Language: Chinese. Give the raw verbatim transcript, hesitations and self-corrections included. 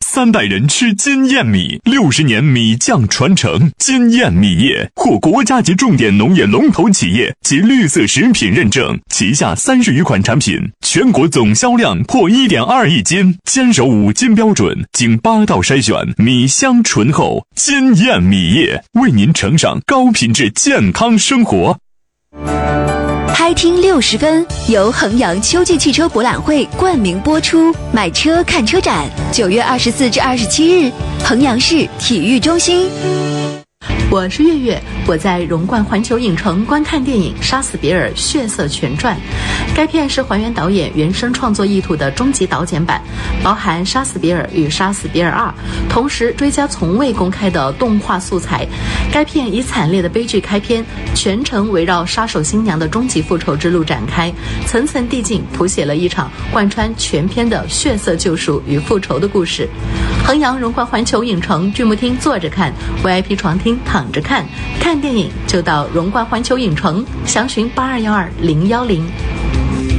三代人吃金燕米，六十年米酱传承。金燕米业获国家级重点农业龙头企业及绿色食品认证，旗下三十余款产品，全国总销量破 一点二亿斤，坚守五金标准，经八道筛选，米香醇厚。金燕米业为您呈上高品质健康生活。 开听六十分由衡阳秋季汽车博览会冠名播出，买车看车展，九月二十四至二十七日，衡阳市体育中心。 我是月月，我在荣冠环球影城观看电影《杀死比尔：血色全传》。该片是还原导演原生创作意图的终极导剪版，包含《杀死比尔》与《杀死比尔二》，同时追加从未公开的动画素材。该片以惨烈的悲剧开篇，全程围绕杀手新娘的终极复仇之路展开，层层递进，谱写了一场贯穿全片的血色救赎与复仇的故事。衡阳荣冠环球影城剧目厅坐着看， V I P 床厅躺着看，看电影就到荣冠环球影城，详询八二幺二零幺零。